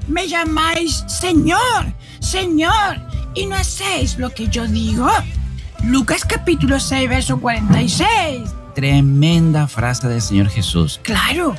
me llamáis Señor, Señor, y no hacéis lo que yo digo? Lucas capítulo 6, verso 46. Tremenda frase del Señor Jesús. Claro.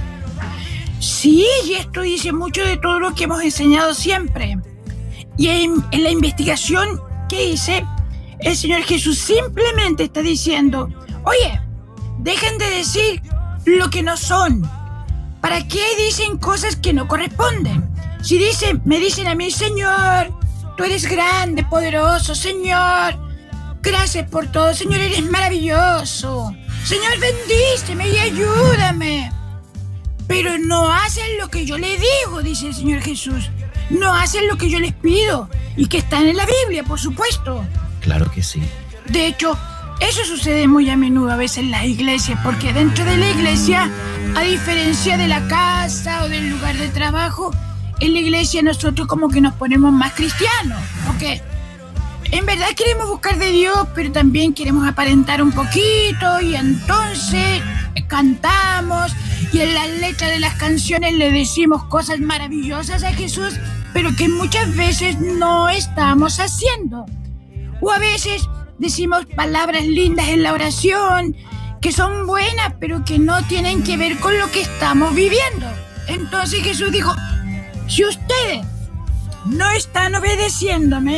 Sí, y esto dice mucho de todo lo que hemos enseñado siempre. Y en la investigación que hice, el Señor Jesús simplemente está diciendo: oye, dejen de decir lo que no son. ¿Para qué dicen cosas que no corresponden? Si me dicen a mí, Señor, tú eres grande, poderoso, Señor, gracias por todo, Señor, eres maravilloso, Señor, bendíceme y ayúdame. Pero no hacen lo que yo les digo, dice el Señor Jesús. No hacen lo que yo les pido, y que están en la Biblia, por supuesto. Claro que sí. De hecho, eso sucede muy a menudo a veces en las iglesias, porque dentro de la iglesia, a diferencia de la casa o del lugar de trabajo, en la iglesia nosotros como que nos ponemos más cristianos, porque en verdad queremos buscar de Dios, pero también queremos aparentar un poquito, y entonces cantamos, y en las letras de las canciones le decimos cosas maravillosas a Jesús, pero que muchas veces no estamos haciendo. O a veces decimos palabras lindas en la oración, que son buenas, pero que no tienen que ver con lo que estamos viviendo. Entonces Jesús dijo: si ustedes no están obedeciéndome,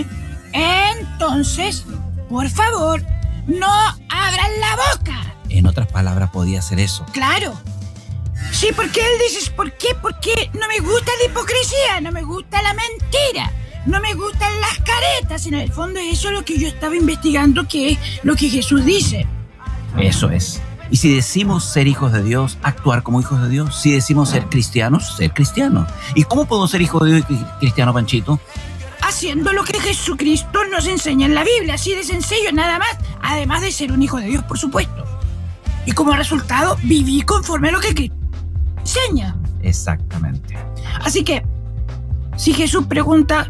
entonces, por favor, no abran la boca. En otras palabras, podía ser eso. Claro. Sí, porque él dice: ¿por qué? Porque no me gusta la hipocresía, no me gusta la mentira, no me gustan las caretas. En el fondo eso es lo que yo estaba investigando, que es lo que Jesús dice. Eso es. Y si decimos ser hijos de Dios, actuar como hijos de Dios. Si decimos ser cristianos, ser cristianos. ¿Y cómo puedo ser hijo de Dios y cristiano, Panchito? Haciendo lo que Jesucristo nos enseña en la Biblia, así de sencillo, nada más. Además de ser un hijo de Dios, por supuesto. Y como resultado, viví conforme a lo que Cristo enseña. Exactamente. Así que, si Jesús pregunta,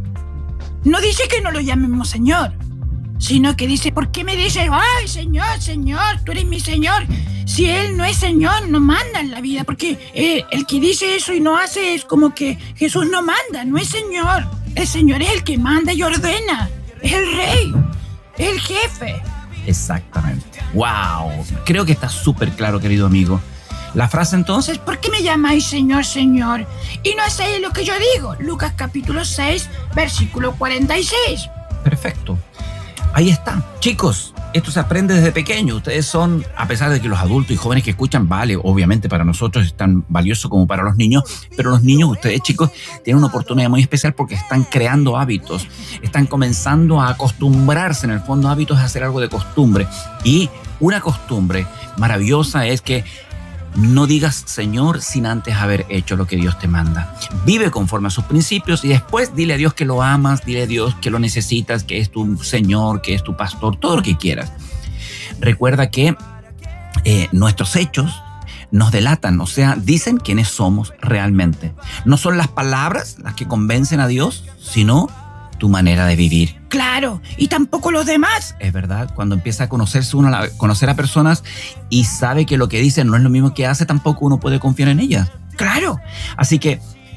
no dice que no lo llamemos Señor, sino que dice: ¿por qué me dices, ay, Señor, Señor, tú eres mi Señor? Si Él no es Señor, no manda en la vida, porque el que dice eso y no hace es como que Jesús no manda, no es Señor. El Señor es el que manda y ordena, es el Rey, es el jefe. Exactamente. ¡Wow! Creo que está súper claro, querido amigo. La frase entonces: ¿por qué me llamáis Señor, Señor, y no hacéis lo que yo digo? Lucas capítulo 6, versículo 46. Perfecto. Ahí está. Chicos, esto se aprende desde pequeño. Ustedes son, a pesar de que los adultos y jóvenes que escuchan, vale, obviamente para nosotros es tan valioso como para los niños, pero los niños, ustedes chicos, tienen una oportunidad muy especial porque están creando hábitos, están comenzando a acostumbrarse. En el fondo, hábitos es hacer algo de costumbre. Y una costumbre maravillosa es que no digas Señor sin antes haber hecho lo que Dios te manda. Vive conforme a sus principios y después dile a Dios que lo amas, dile a Dios que lo necesitas, que es tu Señor, que es tu pastor, todo lo que quieras. Recuerda que nuestros hechos nos delatan, o sea, dicen quiénes somos realmente. No son las palabras las que convencen a Dios, sino tu manera de vivir. Claro, y tampoco los demás. Es verdad, cuando empieza a conocerse uno, a conocer a personas y sabe que lo que dicen no es lo mismo que hace, tampoco uno puede confiar en ellas. Claro. Así que,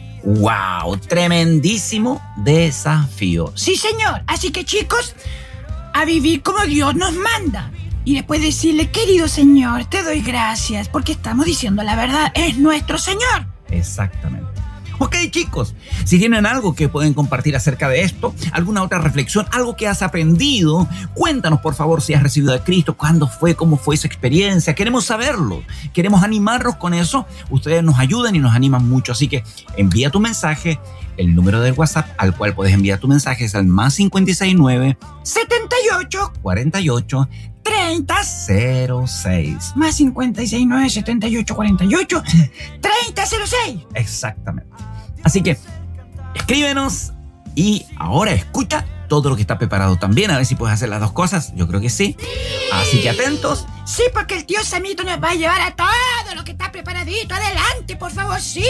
wow, tremendísimo desafío. Sí, señor. Así que, chicos, a vivir como Dios nos manda. Y después decirle: querido Señor, te doy gracias porque estamos diciendo la verdad, es nuestro Señor. Exactamente. Ok, chicos, si tienen algo que pueden compartir acerca de esto, alguna otra reflexión, algo que has aprendido, cuéntanos por favor si has recibido a Cristo, cuándo fue, cómo fue esa experiencia. Queremos saberlo, queremos animarnos con eso. Ustedes nos ayudan y nos animan mucho, así que envía tu mensaje. El número del WhatsApp al cual puedes enviar tu mensaje es al más 569 78 48 3006. Más 569 78 48 3006. Exactamente. Así que escríbenos y ahora escucha todo lo que está preparado también. A ver si puedes hacer las dos cosas. Yo creo que sí. Así que atentos. Sí, porque el tío Samito nos va a llevar a todo lo que está preparadito. Adelante, por favor, sí.